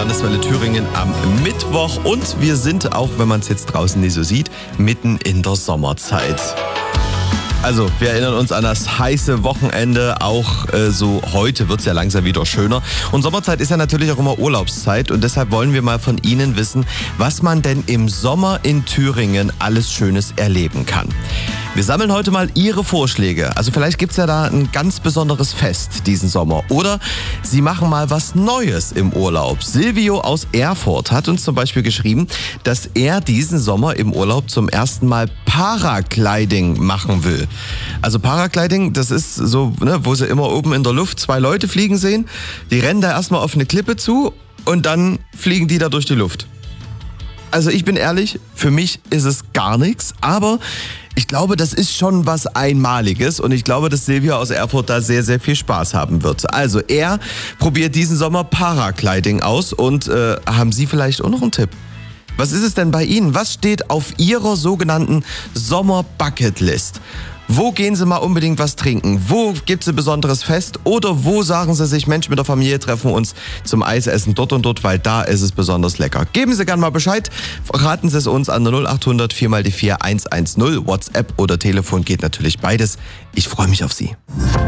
Landeswelle Thüringen am Mittwoch. Und wir sind, auch wenn man es jetzt draußen nicht so sieht, mitten in der Sommerzeit. Also, wir erinnern uns an das heiße Wochenende. Auch so heute wird es ja langsam wieder schöner. Und Sommerzeit ist ja natürlich auch immer Urlaubszeit. Und deshalb wollen wir mal von Ihnen wissen, was man denn im Sommer in Thüringen alles Schönes erleben kann. Wir sammeln heute mal Ihre Vorschläge. Also vielleicht gibt's ja da ein ganz besonderes Fest diesen Sommer. Oder Sie machen mal was Neues im Urlaub. Silvio aus Erfurt hat uns zum Beispiel geschrieben, dass er diesen Sommer im Urlaub zum ersten Mal Paragliding machen will. Also Paragliding, das ist so, wo Sie immer oben in der Luft 2 Leute fliegen sehen. Die rennen da erstmal auf eine Klippe zu und dann fliegen die da durch die Luft. Also ich bin ehrlich, für mich ist es gar nichts, aber ich glaube, das ist schon was Einmaliges und ich glaube, dass Silvia aus Erfurt da sehr, sehr viel Spaß haben wird. Also er probiert diesen Sommer Paragliding aus und haben Sie vielleicht auch noch einen Tipp? Was ist es denn bei Ihnen? Was steht auf Ihrer sogenannten Sommer-Bucketlist? Wo gehen Sie mal unbedingt was trinken? Wo gibt es ein besonderes Fest? Oder wo sagen Sie sich, Mensch, mit der Familie treffen wir uns zum Eisessen dort und dort, weil da ist es besonders lecker. Geben Sie gerne mal Bescheid. Verraten Sie es uns an der 0800 4x4 110. WhatsApp oder Telefon geht natürlich beides. Ich freue mich auf Sie.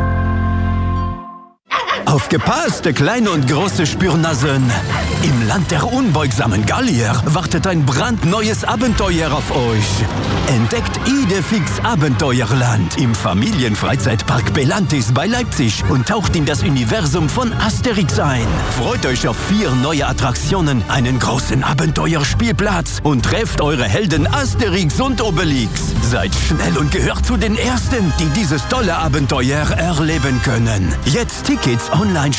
Aufgepasst, kleine und große Spürnasen! Im Land der unbeugsamen Gallier wartet ein brandneues Abenteuer auf euch. Entdeckt Idefix Abenteuerland im Familienfreizeitpark Belantis bei Leipzig und taucht in das Universum von Asterix ein. Freut euch auf 4 neue Attraktionen, einen großen Abenteuerspielplatz und trefft eure Helden Asterix und Obelix. Seid schnell und gehört zu den Ersten, die dieses tolle Abenteuer erleben können. Jetzt Tickets online